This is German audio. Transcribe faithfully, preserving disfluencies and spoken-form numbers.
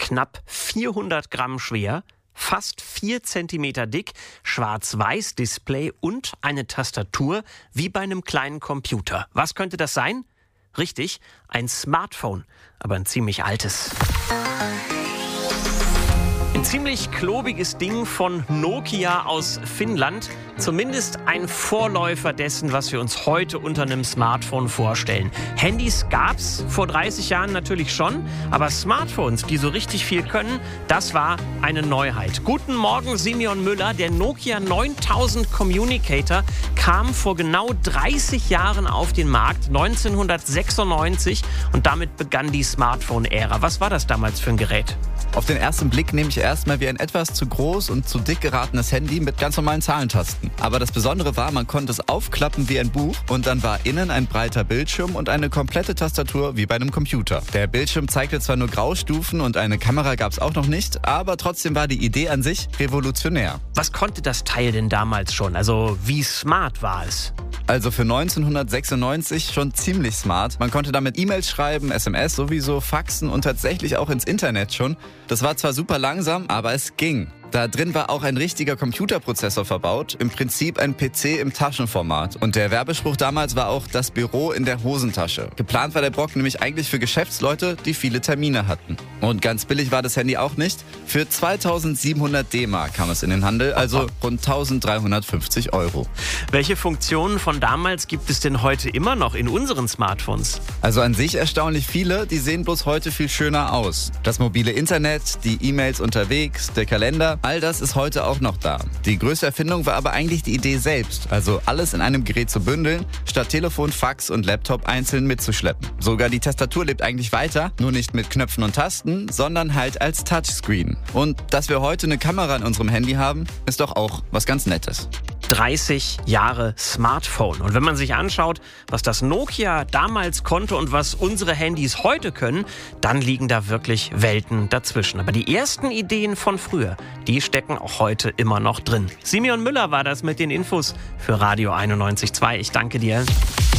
knapp vierhundert Gramm schwer, fast vier Zentimeter dick, Schwarz-Weiß-Display und eine Tastatur wie bei einem kleinen Computer. Was könnte das sein? Richtig, ein Smartphone, aber ein ziemlich altes. Ein ziemlich klobiges Ding von Nokia aus Finnland. Zumindest ein Vorläufer dessen, was wir uns heute unter einem Smartphone vorstellen. Handys gab's vor dreißig Jahren natürlich schon, aber Smartphones, die so richtig viel können, das war eine Neuheit. Guten Morgen, Simeon Müller. Der Nokia neuntausend Communicator kam vor genau dreißig Jahren auf den Markt, neunzehnhundertsechsundneunzig, und damit begann die Smartphone-Ära. Was war das damals für ein Gerät? Auf den ersten Blick nehme ich erstmal wie ein etwas zu groß und zu dick geratenes Handy mit ganz normalen Zahlentasten. Aber das Besondere war, man konnte es aufklappen wie ein Buch und dann war innen ein breiter Bildschirm und eine komplette Tastatur wie bei einem Computer. Der Bildschirm zeigte zwar nur Graustufen und eine Kamera gab es auch noch nicht, aber trotzdem war die Idee an sich revolutionär. Was konnte das Teil denn damals schon? Also wie smart war es? Also für neunzehnhundertsechsundneunzig schon ziemlich smart. Man konnte damit E-Mails schreiben, S M S sowieso, faxen und tatsächlich auch ins Internet schon. Das war zwar super langsam, aber es ging. Da drin war auch ein richtiger Computerprozessor verbaut, im Prinzip ein P C im Taschenformat. Und der Werbespruch damals war auch das Büro in der Hosentasche. Geplant war der Brocken nämlich eigentlich für Geschäftsleute, die viele Termine hatten. Und ganz billig war das Handy auch nicht. Für zweitausendsiebenhundert D-Mark kam es in den Handel, also rund eintausenddreihundertfünfzig Euro. Welche Funktionen von damals gibt es denn heute immer noch in unseren Smartphones? Also an sich erstaunlich viele, die sehen bloß heute viel schöner aus. Das mobile Internet, die E-Mails unterwegs, der Kalender, all das ist heute auch noch da. Die größte Erfindung war aber eigentlich die Idee selbst, also alles in einem Gerät zu bündeln, statt Telefon, Fax und Laptop einzeln mitzuschleppen. Sogar die Tastatur lebt eigentlich weiter, nur nicht mit Knöpfen und Tasten, sondern halt als Touchscreen. Und dass wir heute eine Kamera in unserem Handy haben, ist doch auch was ganz Nettes. dreißig Jahre Smartphone. Und wenn man sich anschaut, was das Nokia damals konnte und was unsere Handys heute können, dann liegen da wirklich Welten dazwischen. Aber die ersten Ideen von früher, die stecken auch heute immer noch drin. Simeon Müller war das mit den Infos für Radio einundneunzig Komma zwei. Ich danke dir.